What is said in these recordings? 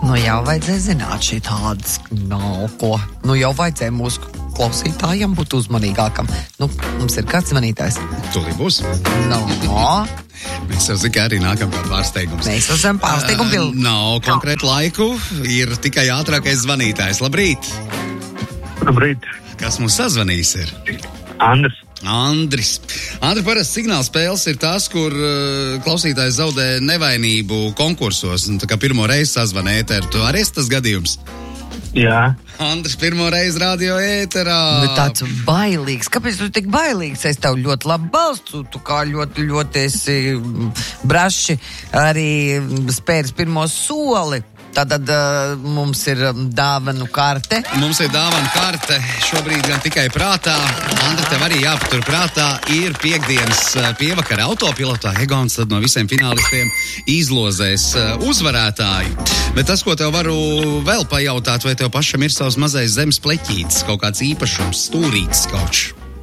Nu jau vajadzēja zināt šī tādas ko. Nu jau vajadzēja mūsu klausītājiem būt uzmanīgākam. Nu, mums ir kāds zvanītājs. Tūlīt būs. No. Mēs jau zinām, arī nākam kā pārsteigums. Mēs esam pārsteigumu pilni. Nav konkrētu laiku, ir tikai ātrākais zvanītājs. Labrīt! Labrīt! Kas mums sazvanījis ir? Andris, parasti signāla spēles ir tās, kur klausītājs zaudē nevainību konkursos, un tā kā pirmo reizi sazvan ēteru. Tu arī esi tas gadījums? Jā. Andris pirmo reizi radio ēterā. Nu, tāds bailīgs. Kāpēc tu tik bailīgs? Es tev ļoti labi balstu. Tu kā ļoti esi braši arī spēris pirmo soli. Tātad mums ir dāvanu karte. Mums ir dāvanu karte. Šobrīd gan tikai prātā. Andri, tev arī jāpatur prātā. Ir piekdienas pievakara autopilotā. Egons tad no visiem finālistiem izlozēs uzvarētāju. Bet tas, ko tev varu vēl pajautāt, vai tev pašam ir savs mazais zemes pleķītis, kaut kāds īpašums, stūrītis kauč?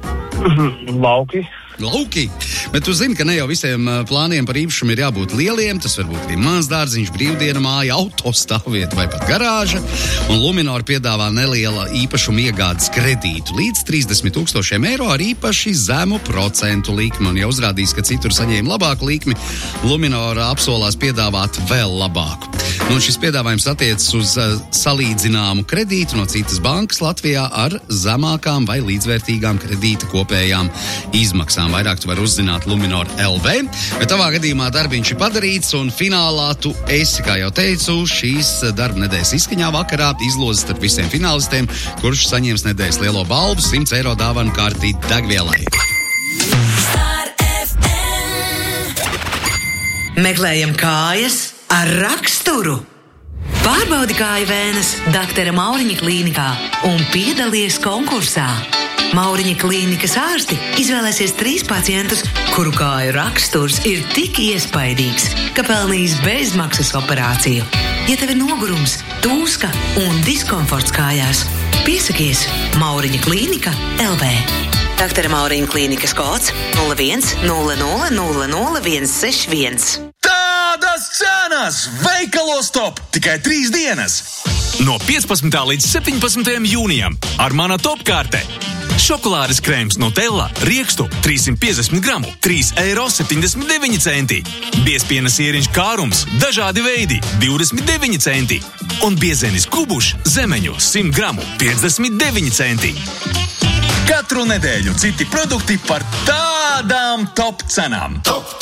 Lauki. Bet tu zini, ka ne jau visiem plāniem par īpašumu ir jābūt lieliem. Tas var būt arī mazdārziņš, brīvdiena māja, autostāvvieta vai pat garāža. Un Luminor piedāvā neliela īpašuma iegādes kredītu līdz 30,000 eiro ar īpaši zemu procentu likmi. Un ja uzrādīs, ka citur saņēma labāku likmi, Luminor apsolās piedāvāt vēl labāku. Un šis piedāvājums attiecas uz salīdzināmu kredītu no citas bankas Latvijā ar zemākām vai līdzvērtīgām kredīta kopējām izmaksām. Vairāk tu vari uzzināt Luminor LV, bet tavā gadījumā darbiņš ir padarīts un finālā tu esi, kā jau teicu, šīs darba nedēļas izskaņā vakarā izlozes starp visiem finālistiem, kurš saņems nedēļas lielo balvu 100 eiro dāvanu kārtī degvielai. Meklējam kājas ar raksturu. Pārbaudi kāju vēnes Dr. Mauriņa klīnikā un piedalies konkursā. Mauriņa klīnikas ārsti izvēlēsies 3 pacientus, kuru kāju raksturs ir tik iespaidīgs, ka pelnīs bezmaksas operāciju. Ja tev ir nogurums, tūska un diskomforts kājās, piesakies Mauriņa klīnika LV. Dr. Mauriņa klīnikas kods 01 00 00 161. Tādas cenas! Veikalos top! Tikai 3 dienas! No 15. līdz 17. jūnijam ar mana topkārte. Šokolādes krēms Nutella riekstu 350 gramu, 3,79 eiro. Biezpiena sieriņš kārums, dažādi veidi, 29 centi. Un biezenis kubuš zemeņu 100 gramu, 59 centi. Katru nedēļu citi produkti par tādām top cenām. Top!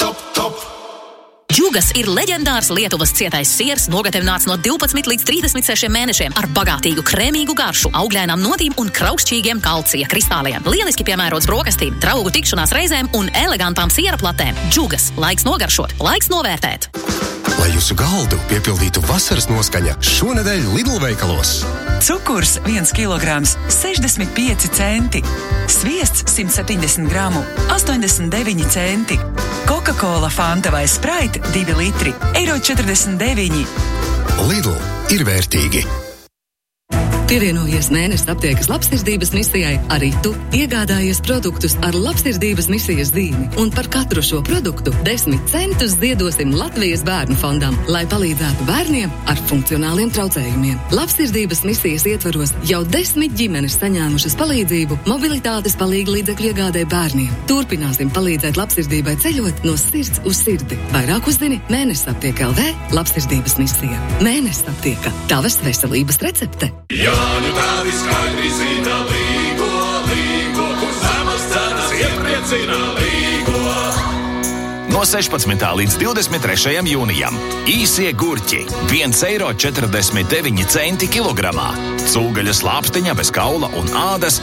Džugas ir leģendārs Lietuvas cietais siers, nogatavināts no 12 līdz 36 mēnešiem ar bagātīgu krēmīgu garšu, augļainām notīm un kraukšķīgiem kalcija kristāliem. Lieliski piemērots brokastīm, draugu tikšanās reizēm un elegantām siera platēm. Džugas, laiks nogaršot, laiks novērtēt. Lai jūsu galdu piepildītu vasaras noskaņa šonedēļ Lidl veikalos. Cukurs 1 kilograms 65 centi. Sviests 170 gramu 89 centi. Coca-Cola, Fanta vai Sprite 2 litri, 1,49 eiro. Lidl ir vērtīgi. Pievienojies Mēnesa aptiekas labsirdības misijai, arī tu iegādājies produktus ar labsirdības misijas zīmi. Un par katru šo produktu 10 centus ziedosim Latvijas bērnu fondam, lai palīdzētu bērniem ar funkcionāliem traucējumiem. Labsirdības misijas ietvaros jau 10 ģimenes saņēmušas palīdzību mobilitātes palīglīdzekļu iegādē bērniem. Turpināsim palīdzēt labsirdībai ceļot no sirds uz sirdi. Vairāk uzzini Mēnesa aptieka LV labsirdības misija. Mēnesa aptieka – tavas veselības recepte. Jāņu tādi skaidri zina līgo, kur zemes cenas iepriecina līgo. No 16. līdz 23. jūnijam īsie gurķi 1,49 eiro kilogramā. Cūgaļas lāpstiņa bez kaula un ādas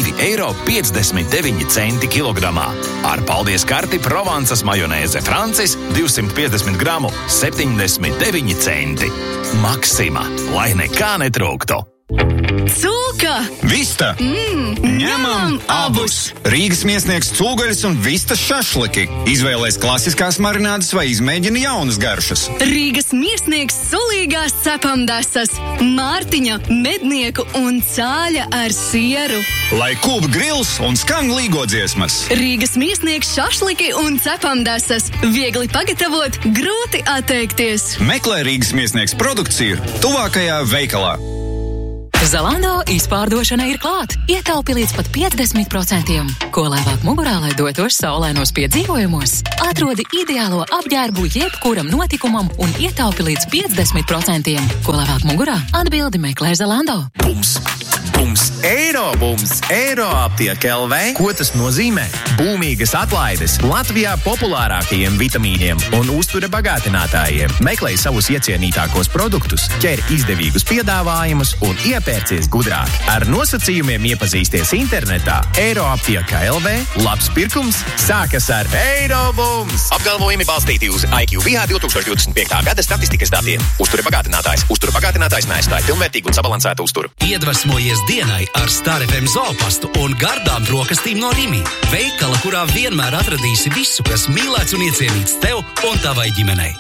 2,59 eiro kilogramā. Ar paldies karti Provansas majonēze Francis 250 gramu 79 centi. Maksima, lai nekā netrūktu. Cūka! Vista! Ņemam abus! Rīgas miesniegs cūgaļas un vistas šašliki. Izvēlēs klasiskās marinādes vai izmēģina jaunas garšas. Rīgas miesniegs sulīgās cepamdesas, Mārtiņa, mednieku un cāļa ar sieru. Lai kūp grils un skan līgodziesmas. Rīgas miesniegs šašliki un cepamdesas. Viegli pagatavot, grūti atteikties. Meklē Rīgas miesniegs produkciju tuvākajā veikalā. Zalando izpārdošana ir klāt. Ietaupi līdz pat 50%. Ko lēvāk mugurā, lai dotos saulēnos piedzīvojumos? Atrodi ideālo apģērbu jebkuram notikumam un ietaupi līdz 50%. Ko lēvāk mugurā? Atbildi meklē Zalando. Bums, Eiro aptiek LV. Ko tas nozīmē? Būmīgas atlaides Latvijā populārākajiem vitamīniem un uztura bagātinātājiem. Meklēj savus iecienītākos produktus, ķer izdevīgus piedāvājumus un iepērcies gudrāk. Ar nosacījumiem iepazīsties internetā. Eiroaptiek LV. Labs pirkums sākas ar Eirobums. Apgalvojumi balstīti uz IQ VH 2025. gada statistikas datiem. Uztura bagātinātājs. Uztura bagātinātājs neaizstāja pilnvērtīgu un sabalansētu uzturu. Iedvesmojies dienai ar Star FM zoopastu un gardām brokastīm no Rimi. Veikala, kurā vienmēr atradīsi visu, kas mīlēts un iecienīts tev un tavai ģimenei.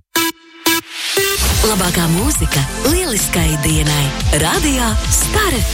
Labākā mūzika lieliskai dienai. Radio Star FM.